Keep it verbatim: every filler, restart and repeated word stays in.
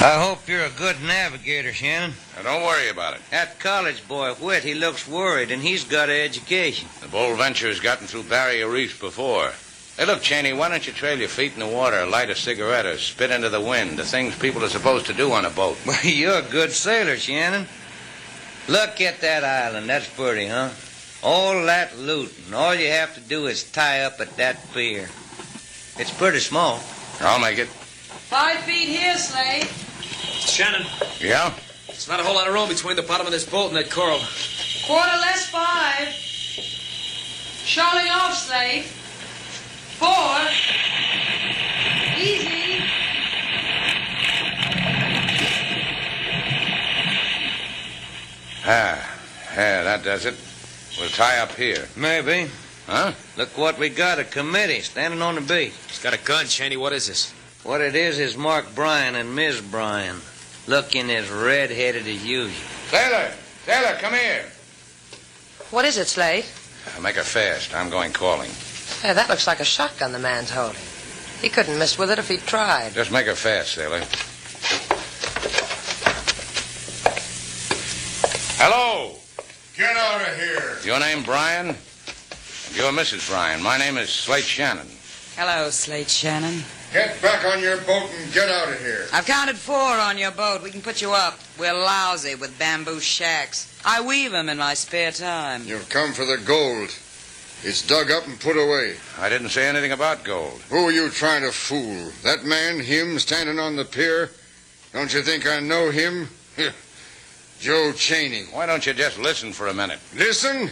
I hope you're a good navigator, Shannon. Now, don't worry about it. That college boy, Whit, he looks worried, and he's got an education. The Bold Venture's gotten through barrier reefs before. Hey, look, Cheney, why don't you trail your feet in the water, light a cigarette, or spit into the wind, the things people are supposed to do on a boat? Well, you're a good sailor, Shannon. Look at that island. That's pretty, huh? All that loot, and all you have to do is tie up at that pier. It's pretty small. I'll make it. Five feet here, Slade. Shannon, Yeah? there's not a whole lot of room between the bottom of this boat and that coral. Quarter less five. Shoaling off, Slade. Four. Easy. Ah, yeah, that does it. We'll tie up here. Maybe. Huh? Look what we got, a committee standing on the beach. He's got a gun, Cheney. What is this? What it is is Mark Bryan and Miss Bryan, looking as red-headed as usual. Sailor! Sailor, come here. What is it, Slade? Make her fast. I'm going calling. Hey, that looks like a shotgun the man's holding. He couldn't miss with it if he tried. Just make her fast, sailor. Hello! Get out of here. Your name Bryan? You're Missus Bryan. My name is Slate Shannon. Hello, Slate Shannon. Get back on your boat and get out of here. I've counted four on your boat. We can put you up. We're lousy with bamboo shacks. I weave 'em in my spare time. You've come for the gold. It's dug up and put away. I didn't say anything about gold. Who are you trying to fool? That man, him, standing on the pier? Don't you think I know him? Joe Cheney. Why don't you just listen for a minute? Listen?